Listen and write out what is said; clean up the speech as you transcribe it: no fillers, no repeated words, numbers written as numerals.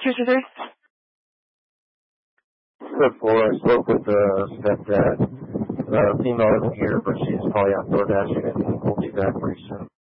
Cheers, cheers. Before I spoke with the stepdad. The female isn't here, but she's probably out door dashing and we'll be back pretty soon.